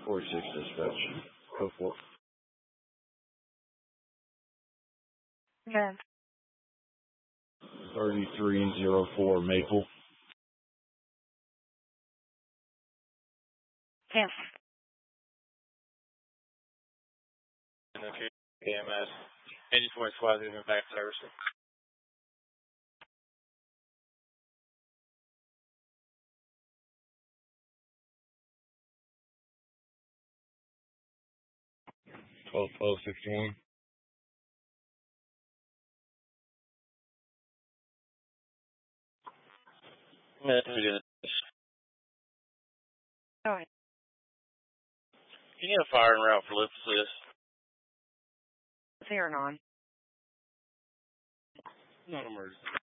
46 dispatch. Go for it. Yeah. 3304 Maple. Yes. Okay. KMS. Engine 25 is in back service. Twelve 61. Yeah, we did it. All right. Can you get a fire en route for lift assist? 0 and on. Not emergency.